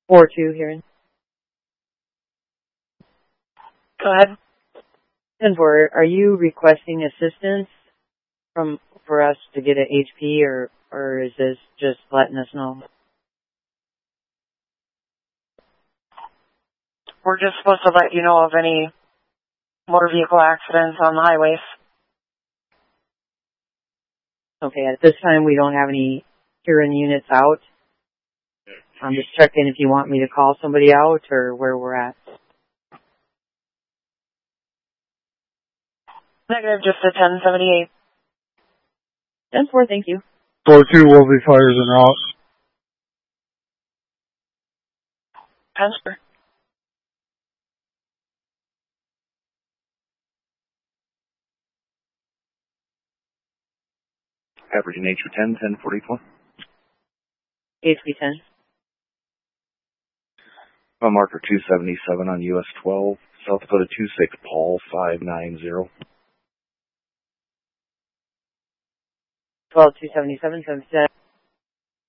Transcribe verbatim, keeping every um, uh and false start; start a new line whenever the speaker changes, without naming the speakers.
four two here.
Go ahead.
ten four, are you requesting assistance from for us to get an H P, or or is this just letting us know?
We're just supposed to let you know of any motor vehicle accidents on the highways.
Okay, at this time we don't have any hearing units out. I'm just checking if you want me to call somebody out or where we're at.
Negative, just a ten seventy-eight.
ten four, thank you.
four two will be fires en route.
Answer.
Averaging H V ten, ten forty-four.
H V ten.
On marker two seventy-seven on U S twelve, South Dakota two six, Paul five nine zero.
twelve two seventy-seven, seventy-seven.